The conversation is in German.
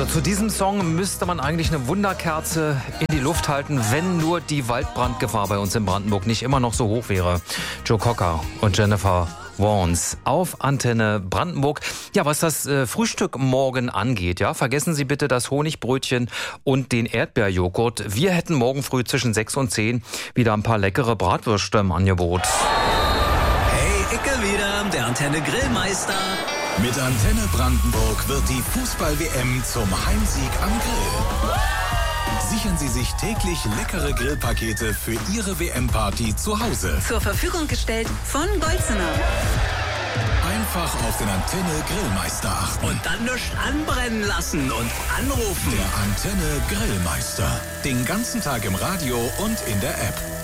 Also zu diesem Song müsste man eigentlich eine Wunderkerze in die Luft halten, wenn nur die Waldbrandgefahr bei uns in Brandenburg nicht immer noch so hoch wäre. Joe Cocker und Jennifer Warnes auf Antenne Brandenburg. Ja, was das Frühstück morgen angeht, ja, vergessen Sie bitte das Honigbrötchen und den Erdbeerjoghurt. Wir hätten morgen früh zwischen 6 und 10 wieder ein paar leckere Bratwürste im Angebot. Hey, Icke wieder, der Antenne Grillmeister. Mit Antenne Brandenburg wird die Fußball-WM zum Heimsieg am Grill. Sichern Sie sich täglich leckere Grillpakete für Ihre WM-Party zu Hause. Zur Verfügung gestellt von Golzener. Einfach auf den Antenne Grillmeister achten. Und dann nichts anbrennen lassen und anrufen. Der Antenne Grillmeister. Den ganzen Tag im Radio und in der App.